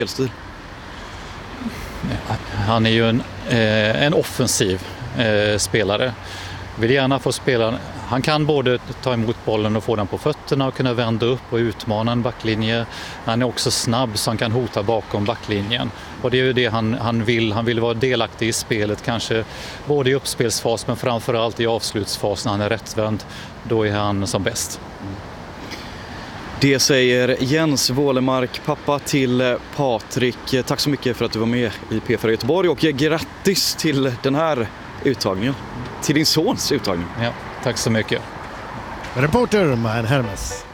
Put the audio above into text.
spelstil? Han är ju en offensiv spelare. Vill gärna få spela. Han kan både ta emot bollen och få den på fötterna och kunna vända upp och utmana en backlinje. Han är också snabb så han kan hota bakom backlinjen. Och det är ju det han vill. Han vill vara delaktig i spelet, kanske både i uppspelsfas men framförallt i avslutsfas när han är rättvänd. Då är han som bäst. Det säger Jens Wålemark, pappa till Patrik. Tack så mycket för att du var med i P4 Göteborg och grattis till den här uttagningen. Till din sons uttagning. Ja, tack så mycket. Reporter Mahan Hermes.